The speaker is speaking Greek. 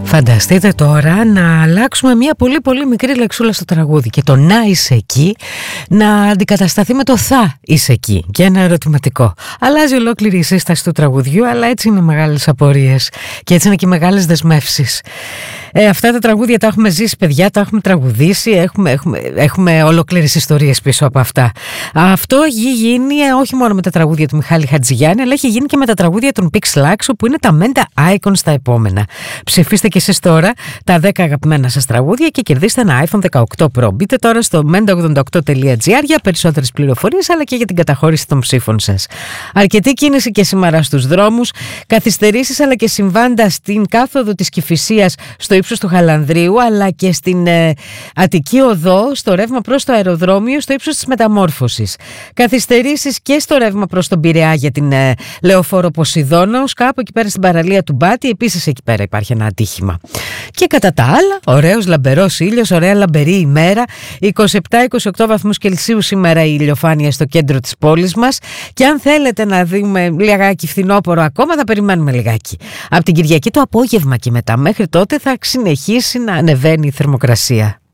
Φανταστείτε τώρα να αλλάξουμε μια πολύ πολύ μικρή λεξούλα στο τραγούδι και το να είσαι εκεί να αντικατασταθεί με το θα είσαι εκεί και ένα ερωτηματικό. Αλλάζει ολόκληρη η σύσταση του τραγουδιού, αλλά έτσι είναι οι μεγάλες απορίες και έτσι είναι και οι μεγάλες δεσμεύσεις. Αυτά τα τραγούδια τα έχουμε ζήσει, παιδιά, τα έχουμε τραγουδήσει, έχουμε ολόκληρες ιστορίες πίσω από αυτά. Αυτό έχει γίνει όχι μόνο με τα τραγούδια του Μιχάλη Χατζηγιάννη, αλλά έχει γίνει και με τα τραγούδια των Pix Laxo, που είναι τα Menta Icon στα επόμενα. Ψηφίστε και εσείς τώρα τα 10 αγαπημένα σας τραγούδια και κερδίστε ένα iPhone 18 Pro. Μπείτε τώρα στο menta88.gr για περισσότερες πληροφορίες, αλλά και για την καταχώρηση των ψήφων σας. Αρκετή κίνηση και σήμερα στους δρόμους, καθυστερήσεις αλλά και συμβάντα στην κάθοδο της Κηφισίας στο ύψος του Χαλανδρίου, αλλά και στην Αττική Οδό, στο ρεύμα προς το αεροδρόμιο, στο ύψος της Μεταμόρφωσης. Καθυστερήσεις και στο ρεύμα προς τον Πειραιά για την Λεωφόρο Ποσειδώνος, κάπου εκεί πέρα στην παραλία του Μπάτη, επίσης εκεί πέρα υπάρχει ένα ατύχημα. Και κατά τα άλλα, ωραίος λαμπερός ήλιος, ωραία λαμπερή ημέρα, 27-28 βαθμούς Κελσίου σήμερα η ηλιοφάνεια στο κέντρο της πόλης μας, και αν θέλετε να δούμε λιγάκι φθινόπορο ακόμα, θα περιμένουμε λιγάκι. Από την Κυριακή το απόγευμα και μετά, μέχρι τότε θα συνεχίσει να ανεβαίνει η θερμοκρασία.